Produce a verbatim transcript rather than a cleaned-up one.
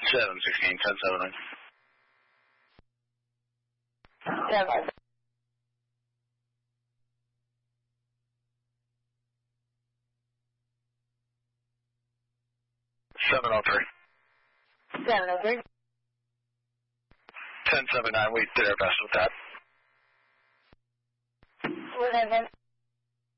seven sixteen, ten seven nine. Seven. seven oh three. seven oh three. ten seven nine, we did our best with that. Whatever.